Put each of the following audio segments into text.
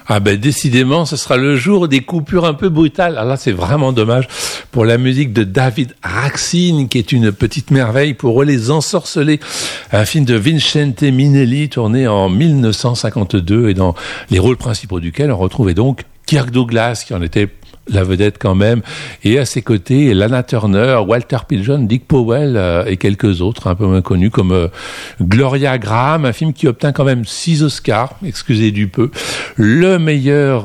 Ah ben décidément, ce sera le jour des coupures un peu brutales. Alors là, c'est vraiment dommage pour la musique de David Raksin, qui est une petite merveille pour Les Ensorcelés, un film de Vincente Minnelli tourné en 1952 et dans les rôles principaux duquel on retrouvait donc Kirk Douglas, qui en était la vedette quand même, et à ses côtés Lana Turner, Walter Pidgeon, Dick Powell et quelques autres un peu moins connus comme Gloria Graham, un film qui obtint quand même 6 Oscars, excusez du peu, le meilleur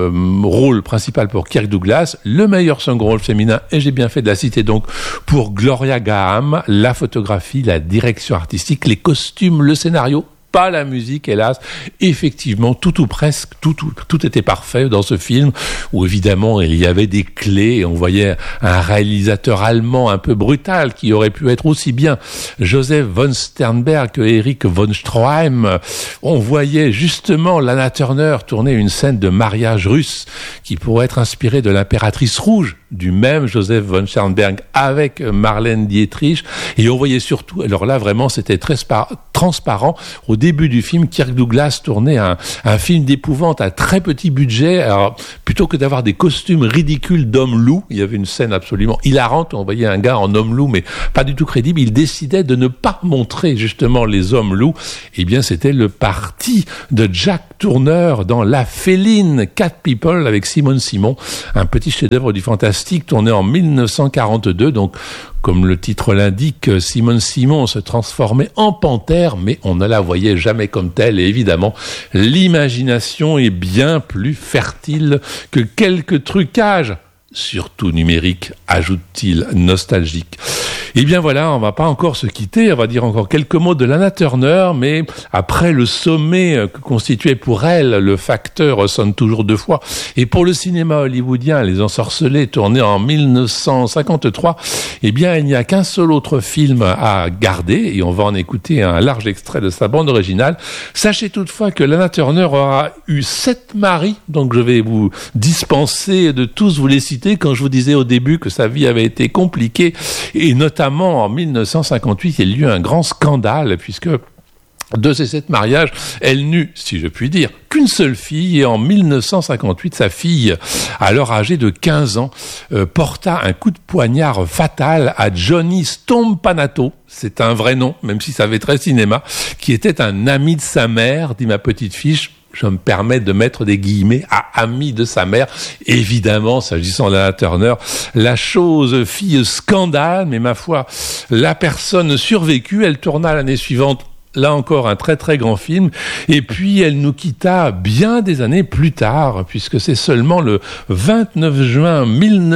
rôle principal pour Kirk Douglas, le meilleur second rôle féminin, et j'ai bien fait de la citer donc pour Gloria Graham, la photographie, la direction artistique, les costumes, le scénario, pas la musique, hélas. Effectivement, tout ou presque, tout était parfait dans ce film, où évidemment il y avait des clés, et on voyait un réalisateur allemand un peu brutal, qui aurait pu être aussi bien Joseph von Sternberg que Erich von Stroheim. On voyait justement Lana Turner tourner une scène de mariage russe, qui pourrait être inspirée de l'impératrice rouge, du même Joseph von Sternberg, avec Marlène Dietrich, et on voyait surtout, alors là vraiment c'était très transparent, au début du film, Kirk Douglas tournait un film d'épouvante à très petit budget. Alors, plutôt que d'avoir des costumes ridicules d'homme-loup, il y avait une scène absolument hilarante, on voyait un gars en homme-loup, mais pas du tout crédible, il décidait de ne pas montrer justement les hommes-loups. Eh bien, c'était le parti de Jack Turner dans La Féline, Cat People, avec Simone Simon, un petit chef-d'œuvre du fantastique tourné en 1942, donc comme le titre l'indique, Simone Simon se transformait en panthère, mais on ne la voyait jamais comme telle. Et évidemment, l'imagination est bien plus fertile que quelques trucages, surtout numériques, ajoute-t-il nostalgique. Eh bien voilà, on va pas encore se quitter, on va dire encore quelques mots de Lana Turner, mais après le sommet que constituait pour elle le facteur sonne toujours deux fois, et pour le cinéma hollywoodien, Les Ensorcelés, tourné en 1953, eh bien il n'y a qu'un seul autre film à garder, et on va en écouter un large extrait de sa bande originale. Sachez toutefois que Lana Turner aura eu 7 maris, donc je vais vous dispenser de tous vous les citer, quand je vous disais au début que sa vie avait été compliquée, et notamment en 1958, il y a eu un grand scandale, puisque de ces 7 mariages, elle n'eut, si je puis dire, qu'une seule fille, et en 1958, sa fille, alors âgée de 15 ans, porta un coup de poignard fatal à Johnny Stompanato, c'est un vrai nom, même si ça fait très cinéma, qui était un ami de sa mère, dit ma petite fiche. Je me permets de mettre des guillemets à ami de sa mère. Évidemment, s'agissant de Lana Turner, la chose fit scandale, mais ma foi, la personne survécut. Elle tourna l'année suivante, là encore, un très très grand film. Et puis, elle nous quitta bien des années plus tard, puisque c'est seulement le 29 juin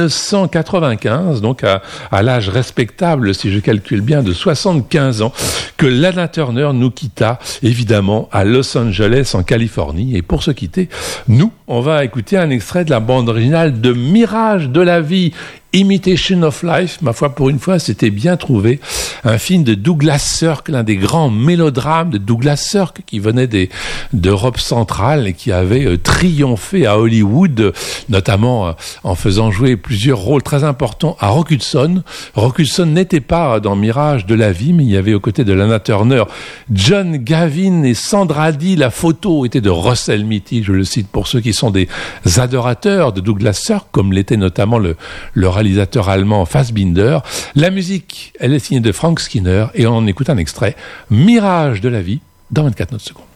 1995, donc à l'âge respectable, si je calcule bien, de 75 ans, que Lana Turner nous quitta, évidemment, à Los Angeles, en Californie. Et pour se quitter, nous, on va écouter un extrait de la bande originale de Mirage de la vie, Imitation of Life. Ma foi, pour une fois, c'était bien trouvé. Un film de Douglas Sirk, l'un des grands mélodrames de Douglas Sirk, qui venait d'Europe centrale et qui avait triomphé à Hollywood, notamment en faisant jouer plusieurs rôles très importants à Rock Hudson. Rock Hudson n'était pas dans Mirage de la vie, mais il y avait aux côtés de Lana Turner, John Gavin et Sandra Dee. La photo était de Russell Mitty, je le cite pour ceux qui sont des adorateurs de Douglas Sirk, comme l'était notamment le réalisateur allemand Fassbinder. La musique, elle est signée de Frank Skinner, et on en écoute un extrait, Mirage de la vie, dans 24 secondes.